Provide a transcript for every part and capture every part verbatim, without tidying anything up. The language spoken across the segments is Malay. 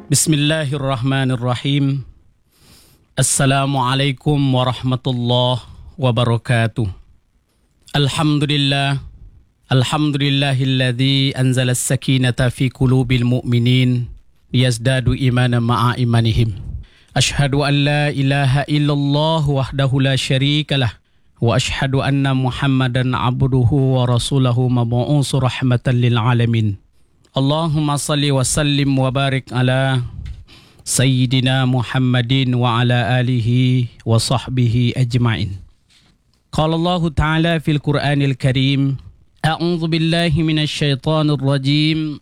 Bismillahirrahmanirrahim. Assalamualaikum warahmatullahi wabarakatuh. Alhamdulillah. Alhamdulillahilladzi anzala as-sakinata fi qulubil mu'minin liyazdadu imanan ma'a imanihim. Ashhadu an la ilaha illallah wahdahu la syarikalah wa ashhadu anna Muhammadan abduhu wa rasuluhu mab'uutsu rahmatan lil alamin. Allahumma salli wa sallim wa barik ala Sayyidina Muhammadin wa ala alihi wa sahbihi ajma'in. Qala Allah Ta'ala fil Qur'anil Karim, A'udzu billahi minasy syaithanir rajim.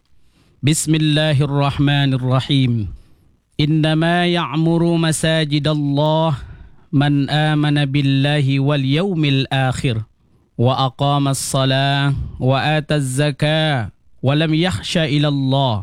Bismillahirrahmanirrahim. Innama ya'muru masajidallah man amana billahi wal yawmil akhir wa aqamas salah wa ataz zakah walam yakhsha ilallah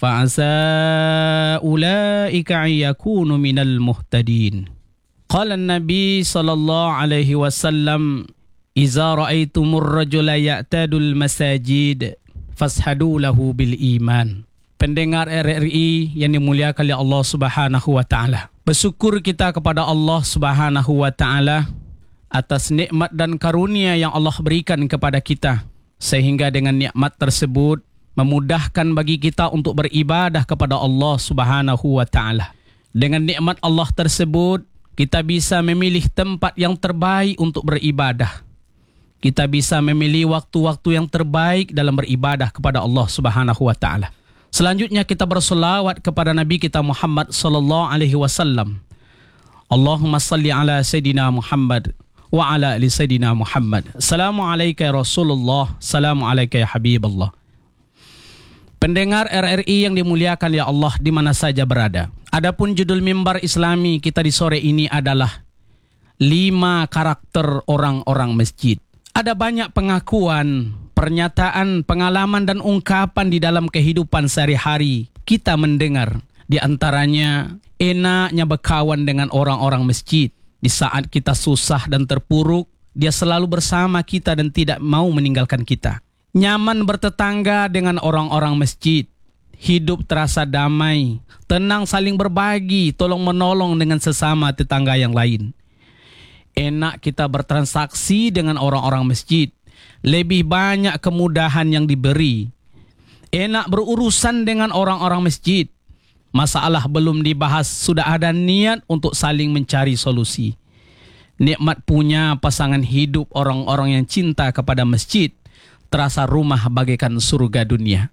fa'asa ulaika yakunu minal muhtadin. Qala an-nabi sallallahu alaihi wasallam, iza ra'aitumur rajula ya'tadul masajid fashadu lahu bil iman. Pendengar R R I yang dimuliakan oleh Allah Subhanahu wa taala, bersyukur kita kepada Allah Subhanahu wa taala atas nikmat dan karunia yang Allah berikan kepada kita, sehingga dengan nikmat tersebut memudahkan bagi kita untuk beribadah kepada Allah Subhanahu wa taala. Dengan nikmat Allah tersebut, kita bisa memilih tempat yang terbaik untuk beribadah. Kita bisa memilih waktu-waktu yang terbaik dalam beribadah kepada Allah Subhanahu wa taala. Selanjutnya kita berselawat kepada Nabi kita Muhammad sallallahu alaihi wasallam. Allahumma salli ala Sayyidina Muhammad wa ala ali Sayyidina Muhammad. Assalamualaikum ya Rasulullah, assalamualaikum ya Habibullah. Pendengar R R I yang dimuliakan ya Allah di mana saja berada. Adapun judul mimbar Islami kita di sore ini adalah lima karakter orang-orang masjid. Ada banyak pengakuan, pernyataan, pengalaman dan ungkapan di dalam kehidupan sehari-hari kita mendengar. Di antaranya, enaknya berkawan dengan orang-orang masjid. Di saat kita susah dan terpuruk, dia selalu bersama kita dan tidak mau meninggalkan kita. Nyaman bertetangga dengan orang-orang masjid. Hidup terasa damai, tenang saling berbagi, tolong menolong dengan sesama tetangga yang lain. Enak kita bertransaksi dengan orang-orang masjid. Lebih banyak kemudahan yang diberi. Enak berurusan dengan orang-orang masjid. Masalah belum dibahas, sudah ada niat untuk saling mencari solusi. Nikmat punya pasangan hidup orang-orang yang cinta kepada masjid. Terasa rumah bagaikan surga dunia.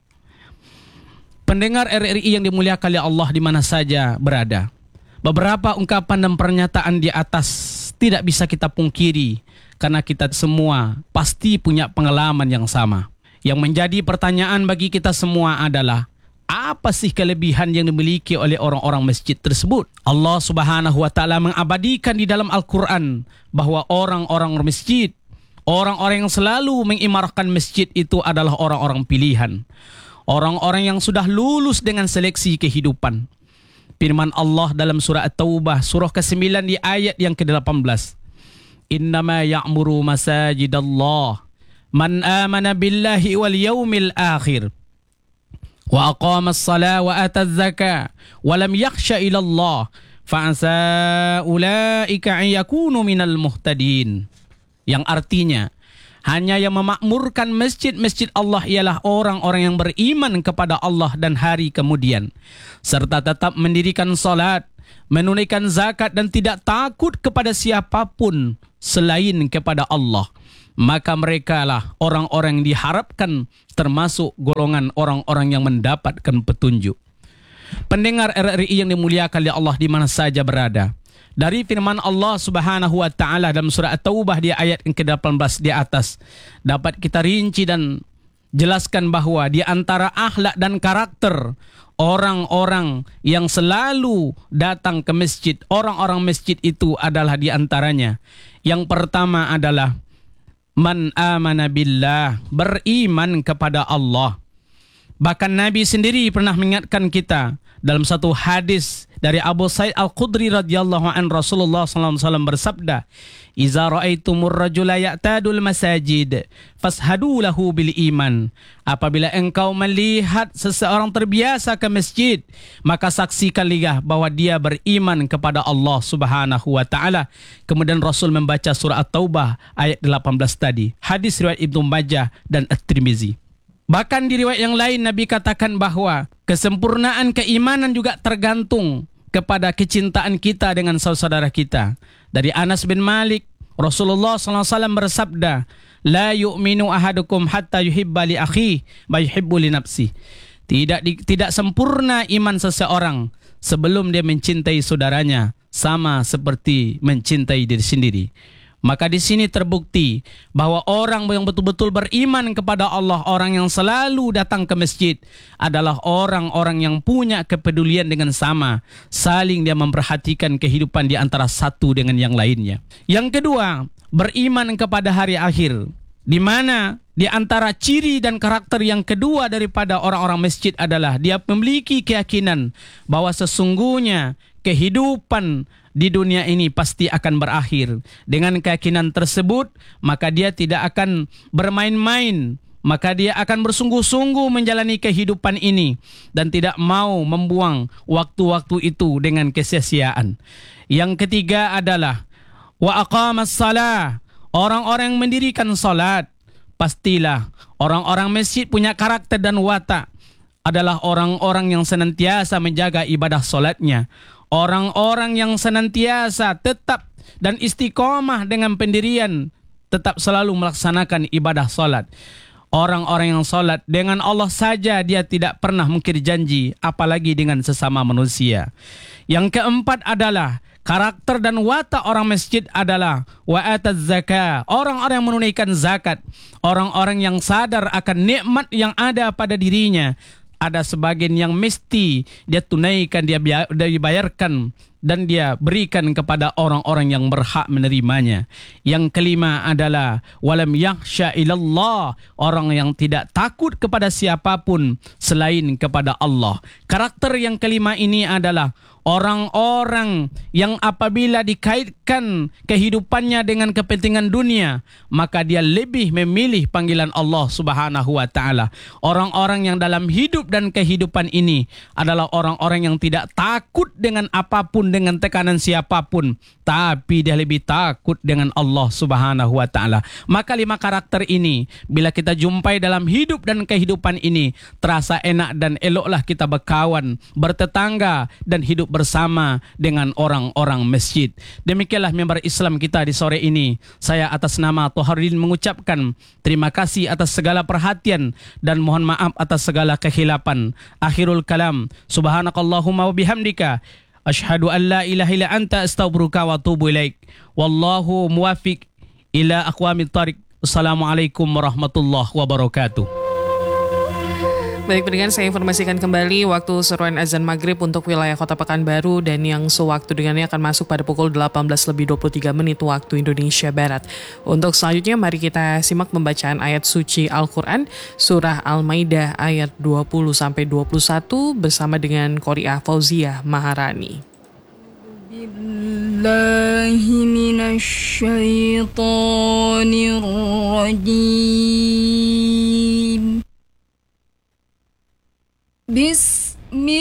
Pendengar R R I yang dimuliakan oleh Allah di mana saja berada. Beberapa ungkapan dan pernyataan di atas tidak bisa kita pungkiri, karena kita semua pasti punya pengalaman yang sama. Yang menjadi pertanyaan bagi kita semua adalah, apa sih kelebihan yang dimiliki oleh orang-orang masjid tersebut? Allah Subhanahu wa taala mengabadikan di dalam Al-Quran bahwa orang-orang masjid, orang-orang yang selalu mengimarahkan masjid itu adalah orang-orang pilihan. Orang-orang yang sudah lulus dengan seleksi kehidupan. Firman Allah dalam surah At-Taubah, surah kesembilan di ayat yang ke delapan belas. Innama ya'muru masajidallah man amana billahi wal yawmil akhir wa aqamas salah wa ataz zakah wa lam yakhsha ilallah fa'asa ulaika yakunu minal muhtadin. Yang artinya, hanya yang memakmurkan masjid-masjid Allah ialah orang-orang yang beriman kepada Allah dan hari kemudian, serta tetap mendirikan salat, menunaikan zakat dan tidak takut kepada siapapun selain kepada Allah. Maka mereka lah orang-orang yang diharapkan termasuk golongan orang-orang yang mendapatkan petunjuk. Pendengar R R I yang dimuliakan oleh Allah di mana saja berada. Dari firman Allah Subhanahu wa taala dalam surah At-Taubah di ayat yang ke delapan belas di atas, dapat kita rinci dan jelaskan bahwa di antara akhlak dan karakter orang-orang yang selalu datang ke masjid, orang-orang masjid itu adalah di antaranya. Yang pertama adalah man amana billah, beriman kepada Allah. Bahkan Nabi sendiri pernah mengingatkan kita dalam satu hadis dari Abu Sa'id Al-Khudri radhiyallahu an, Rasulullah sallallahu alaihi wasallam bersabda, Iza ra'aitumur rajula ya'tadul masajid fashhadu lahu bil iman. Apabila engkau melihat seseorang terbiasa ke masjid, maka saksikanlah bahwa dia beriman kepada Allah Subhanahu wa taala. Kemudian Rasul membaca surah At-Taubah ayat delapan belas tadi. Hadis riwayat Ibnu Majah dan At-Tirmizi. Bahkan di riwayat yang lain Nabi katakan bahwa kesempurnaan keimanan juga tergantung kepada kecintaan kita dengan saudara kita. Dari Anas bin Malik, Rasulullah sallallahu alaihi wasallam bersabda, "La yu'minu ahadukum hatta yuhibba li akhihi ma yuhibbu li nafsihi." Tidak di, tidak sempurna iman seseorang sebelum dia mencintai saudaranya sama seperti mencintai diri sendiri. Maka di sini terbukti bahwa orang yang betul-betul beriman kepada Allah, orang yang selalu datang ke masjid adalah orang-orang yang punya kepedulian dengan sama, saling dia memperhatikan kehidupan di antara satu dengan yang lainnya. Yang kedua, beriman kepada hari akhir, di mana di antara ciri dan karakter yang kedua daripada orang-orang masjid adalah dia memiliki keyakinan bahwa sesungguhnya kehidupan di dunia ini pasti akan berakhir. Dengan keyakinan tersebut, maka dia tidak akan bermain-main, maka dia akan bersungguh-sungguh menjalani kehidupan ini dan tidak mau membuang waktu-waktu itu dengan kesia-siaan. Yang ketiga adalah wa aqamas salah. Orang-orang yang mendirikan salat, pastilah orang-orang masjid punya karakter dan watak adalah orang-orang yang senantiasa menjaga ibadah salatnya. Orang-orang yang senantiasa tetap dan istiqomah dengan pendirian, tetap selalu melaksanakan ibadah salat. Orang-orang yang salat dengan Allah saja dia tidak pernah mungkir janji, apalagi dengan sesama manusia. Yang keempat adalah karakter dan watak orang masjid adalah wa ataz zakah. Orang-orang yang menunaikan zakat, orang-orang yang sadar akan nikmat yang ada pada dirinya. Ada sebagian yang mesti dia tunaikan, dia dibayarkan dan dia berikan kepada orang-orang yang berhak menerimanya. Yang kelima adalah walam yakhsha ilallah, orang yang tidak takut kepada siapapun selain kepada Allah. Karakter yang kelima ini adalah orang-orang yang apabila dikaitkan kehidupannya dengan kepentingan dunia, maka dia lebih memilih panggilan Allah Subhanahu wa taala. Orang-orang yang dalam hidup dan kehidupan ini adalah orang-orang yang tidak takut dengan apapun, dengan tekanan siapapun, tapi dia lebih takut dengan Allah Subhanahu wa taala. Maka lima karakter ini bila kita jumpai dalam hidup dan kehidupan ini, terasa enak dan eloklah kita berkawan, bertetangga dan hidup bersama dengan orang-orang masjid. Demikianlah member Islam kita di sore ini. Saya atas nama Toharuddin mengucapkan terima kasih atas segala perhatian dan mohon maaf atas segala kehilapan. Akhirul kalam. Subhanakallahumma wa bihamdika asyhadu an la ilaha illa anta astaghfiruka wa atubu ilaik. Wallahu muwaffiq ila aqwamit thariq. Assalamualaikum warahmatullahi wabarakatuh. Baik pendengar, saya informasikan kembali waktu seruan azan maghrib untuk wilayah Kota Pekanbaru dan yang sewaktu dengannya akan masuk pada pukul delapan belas lebih dua puluh tiga menit waktu Indonesia Barat. Untuk selanjutnya mari kita simak pembacaan ayat suci Al-Quran Surah Al-Maidah ayat dua puluh sampai dua puluh satu bersama dengan Qori'ah Fauziah Maharani. Billahi minasy syaithanir rajim.